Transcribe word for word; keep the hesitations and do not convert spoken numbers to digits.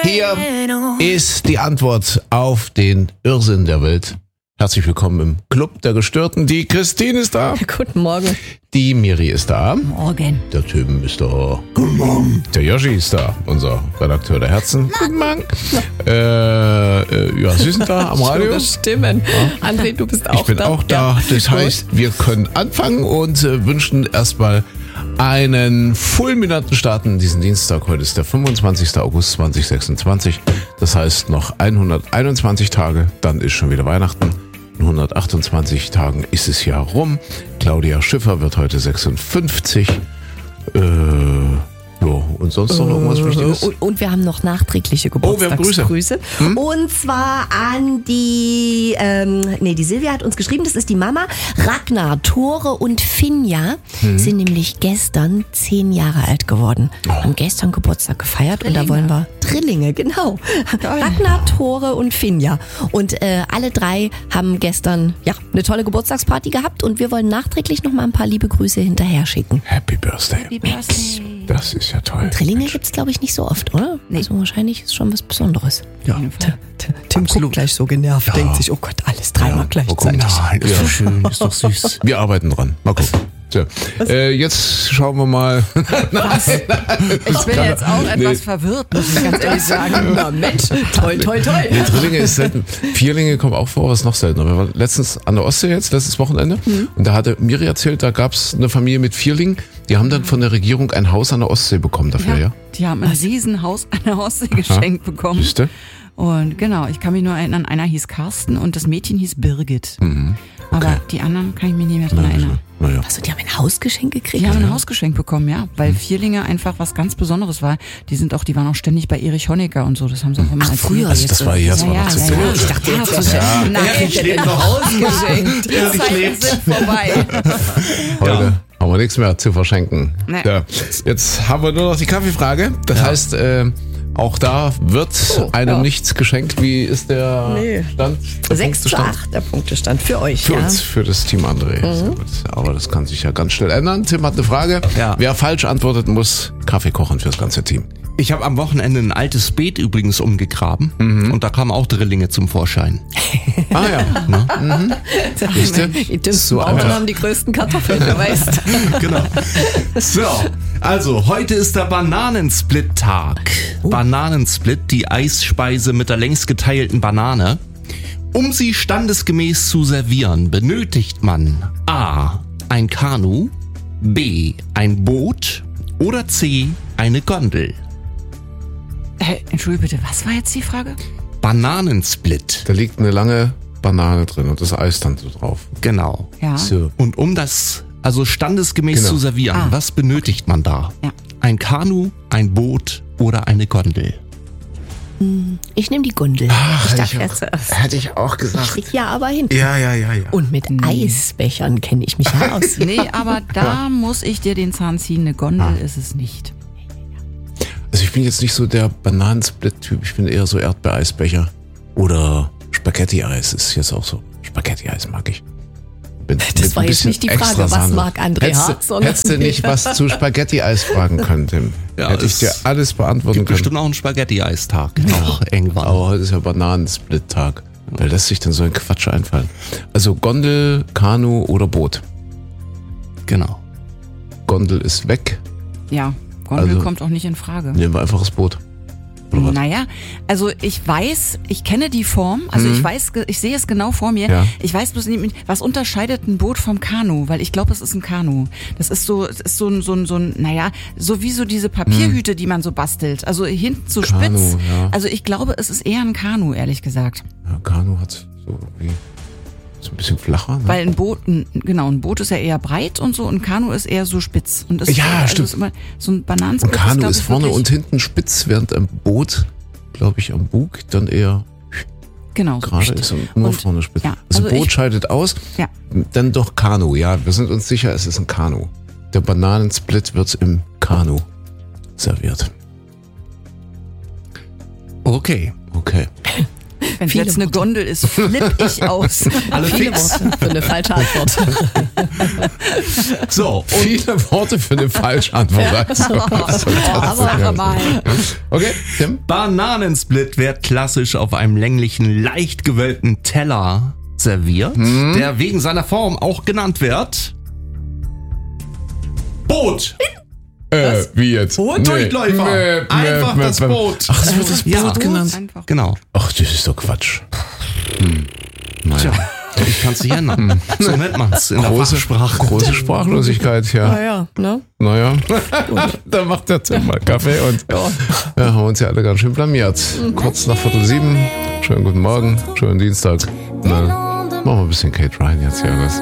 Hier ist die Antwort auf den Irrsinn der Welt. Herzlich willkommen im Club der Gestörten. Die Christine ist da. Guten Morgen. Die Miri ist da. Morgen. Der Tim ist da. Guten Morgen. Der Yoshi ist da, unser Redakteur der Herzen. Guten Morgen. Äh, äh, ja, Sie sind da am Radio. Das Stimmen. Ja. André, du bist auch da. Ich bin da. auch da. Ja. Das heißt, wir können anfangen und äh, wünschen erstmal einen fulminanten Start in diesen Dienstag. Heute ist der fünfundzwanzigster August zweitausendsechsundzwanzig. Das heißt noch hunderteinundzwanzig Tage, dann ist schon wieder Weihnachten. In hundertachtundzwanzig Tagen ist es ja rum. Claudia Schiffer wird heute sechsundfünfzig. Äh, ja, und sonst noch irgendwas Wichtiges? Und, und wir haben noch nachträgliche Geburtstagsgrüße. Oh, wir haben Grüße. Hm? Und zwar an die, ähm, nee, die Silvia hat uns geschrieben, das ist die Mama. Ragnar, Tore und Finja hm. sind nämlich gestern zehn Jahre alt geworden. Oh. Haben gestern Geburtstag gefeiert. Drillinge. Und da wollen wir Drillinge, genau. Geil. Ragnar, Tore und Finja. Und äh, alle drei haben gestern ja eine tolle Geburtstagsparty gehabt und wir wollen nachträglich noch mal ein paar liebe Grüße hinterher schicken. Happy Birthday. Happy Birthday. Das ist ja toll. Und Drillinge gibt es, glaube ich, nicht so oft, oder? Nee. Also wahrscheinlich ist schon was Besonderes. Ja. T- T- Tim guckt gleich so genervt, ja. Denkt sich, oh Gott, alles dreimal ja. gleichzeitig. Nein, ist ja schön, ist doch süß. Wir arbeiten dran. Mal gucken. So. Äh, jetzt schauen wir mal. Was? Ich bin jetzt auch etwas nee. verwirrt, muss ich ganz ehrlich sagen. Na Mensch, toll, toll, toll. Nee, Drillinge ist selten. Vierlinge kommen auch vor, was noch seltener. Wir waren letztens an der Ostsee jetzt, letztes Wochenende. Mhm. Und da hatte Miri erzählt, da gab es eine Familie mit Vierlingen. Die haben dann von der Regierung ein Haus an der Ostsee bekommen dafür, ja? ja? Die haben ein Riesenhaus an der Ostsee geschenkt Aha. bekommen. Siehste? Und genau, ich kann mich nur erinnern, einer hieß Carsten und das Mädchen hieß Birgit. Mhm. Okay. Aber die anderen kann ich mich nicht mehr dran erinnern. Naja. Also die haben ein Hausgeschenk gekriegt? Die haben ein ja. Hausgeschenk bekommen, ja. Weil Vierlinge einfach was ganz Besonderes war. Die sind auch, die waren auch ständig bei Erich Honecker und so. Das haben sie auch immer Ach, erzählt. früher. Also das war ja, das ja, war ja, noch zu ja, ja, ja. Ich dachte, ja, das ja. Nein, ich lebe noch Hausgeschenkt. Die Zeiten sind vorbei. Heute ja. haben wir nichts mehr zu verschenken. Nee. Ja. Jetzt haben wir nur noch die Kaffeefrage. Das ja. heißt, äh, auch da wird oh, einem ja. nichts geschenkt. Wie ist der nee. Stand? Der sechs zu acht der Punktestand für euch. Für ja. uns, für das Team André. Mhm. Aber das kann sich ja ganz schnell ändern. Tim hat eine Frage. Ja. Wer falsch antwortet, muss Kaffee kochen fürs ganze Team. Ich habe am Wochenende ein altes Beet übrigens umgegraben mhm. und da kamen auch Drillinge zum Vorschein. Ah ja. Mhm. Die dümmsten Bauern haben die größten Kartoffeln, du weißt. Genau. So, also heute ist der Bananensplit-Tag. Oh. Bananensplit, die Eisspeise mit der längs geteilten Banane. Um sie standesgemäß zu servieren, benötigt man A. ein Kanu, B. ein Boot oder C. eine Gondel. Hey, Entschuldige bitte, was war jetzt die Frage? Bananensplit. Da liegt eine lange Banane drin und das Eis dann so drauf. Genau. Ja. So. Und um das also standesgemäß genau. zu servieren, ah. was benötigt man da? Ja. Ein Kanu, ein Boot oder eine Gondel? Ich nehme die Gondel. Ach, ich hätte, dachte ich erst zuerst. hätte ich auch gesagt. Ich ja, aber hin. Ja, ja, ja, ja. Und mit nee. Eisbechern kenne ich mich ja aus. Nee, aber da ja. muss ich dir den Zahn ziehen. Eine Gondel ah. ist es nicht. Also ich bin jetzt nicht so der Bananensplit-Typ. Ich bin eher so Erdbeereisbecher. Oder Spaghetti-Eis ist jetzt auch so. Spaghetti-Eis mag ich. Mit, das mit war jetzt nicht die Frage, was Sahne. mag André Hart, sondern... Hättest du nicht was zu Spaghetti-Eis fragen können, Tim? Ja, hätte ich dir alles beantworten gibt können. Bestimmt auch einen Spaghetti-Eistag. Genau. Irgendwann. Aber heute ist ja Bananensplit-Tag. Da lässt sich dann so ein Quatsch einfallen. Also Gondel, Kanu oder Boot? Genau. Gondel ist weg. Ja, Gondel also, kommt auch nicht in Frage. Nehmen wir einfach das Boot. Naja, also ich weiß, ich kenne die Form, also mhm. ich weiß, ich sehe es genau vor mir. Ja. Ich weiß bloß nicht, was unterscheidet ein Boot vom Kanu, weil ich glaube, es ist ein Kanu. Das ist so, es ist so ein, so ein, so ein, naja, so wie so diese Papierhüte, mhm. die man so bastelt. Also hinten so Kanu, spitz. Ja. Also ich glaube, es ist eher ein Kanu, ehrlich gesagt. Ja, Kanu hat so wie so ein bisschen flacher. Ne? Weil ein Boot, ein, genau, ein Boot ist ja eher breit und so, und ein Kanu ist eher so spitz. Und das ja, ist, also stimmt. ist immer so ein Bananensplit. Und Kanu ist, ist vorne wirklich, und hinten spitz, während ein Boot, glaube ich, am Bug dann eher genau, gerade so ist und nur und, vorne spitz. Ja, also, also Boot ich, scheidet aus, ja. dann doch Kanu. Ja, wir sind uns sicher, es ist ein Kanu. Der Bananensplit wird im Kanu serviert. Okay. Okay. Wenn Viele jetzt eine Worte. Gondel ist, flipp ich aus. Alle Viele fix. Worte für eine falsche Antwort. So, Viele Worte für eine falsche Antwort. sagst du. Aber mal. Okay, Tim? Bananensplit wird klassisch auf einem länglichen, leicht gewölbten Teller serviert, der wegen seiner Form auch genannt wird Boot. Äh, wie jetzt? Boot? Durchläufer. Einfach das Boot. Ach, das wird das Boot Ja. genannt? Einfach. Genau. Ach, das ist doch Quatsch. Hm. Tja, ich kann es nicht ändern. So nennt man es in der Große, Fachsprache. große Sprachlosigkeit, ja. Naja, ne? Naja, da macht der Tim mal Kaffee und ja, haben uns ja alle ganz schön blamiert. Kurz nach Viertel sieben. Schönen guten Morgen, schönen Dienstag. Na, machen wir ein bisschen Kate Ryan jetzt hier alles.